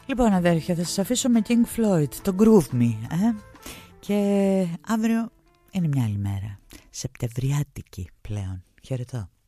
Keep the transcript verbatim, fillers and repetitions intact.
Λοιπόν αδέρφια, θα σας αφήσω με King Floyd, το Groove Me, ε? Και αύριο είναι μια άλλη μέρα, σεπτεμβριάτικη πλέον. Χαιρετώ.